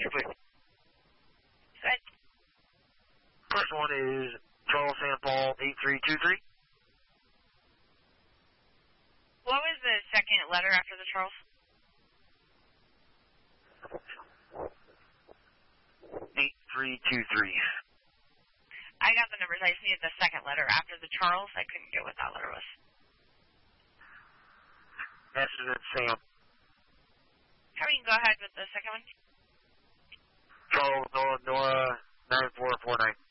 complete. Good. First one is Charles St. Paul 8323. What was the second letter after the Charles? 8323. I got the numbers. I just needed the second letter after the Charles. I couldn't get what that letter was. S is in Sam. How you can go ahead with the second one? Charles Nora 9449.